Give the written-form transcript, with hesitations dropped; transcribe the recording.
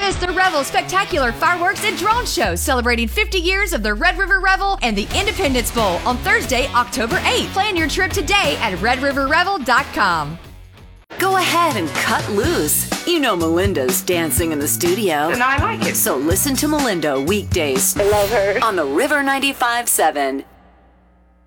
miss the Revel spectacular fireworks and drone show celebrating 50 years of the Red River Revel and the Independence Bowl on Thursday, October 8th. Plan your trip today at redriverrevel.com. Go ahead and cut loose. You know Melinda's dancing in the studio. And I like it. So listen to Melinda weekdays. I love her. On the River 95.7.